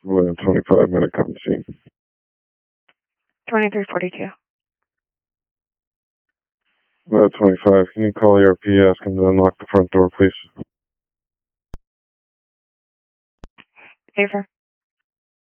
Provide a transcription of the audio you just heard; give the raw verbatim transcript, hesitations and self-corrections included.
Within twenty-five minute come scene. twenty-three forty-two. About twenty-five. Can you call the R P, ask him to unlock the front door, please? Safer.